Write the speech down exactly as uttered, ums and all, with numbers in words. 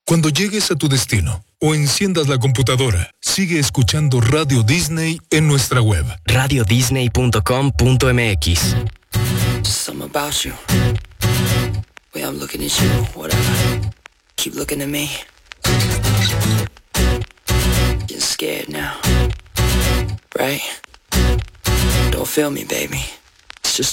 Cuando llegues a tu destino o enciendas la computadora, sigue escuchando Radio Disney en nuestra web. radio disney punto com punto m x. Something about you. Way I'm looking at you, whatever. Keep looking at me. Getting scared now. Right? Don't feel me, baby.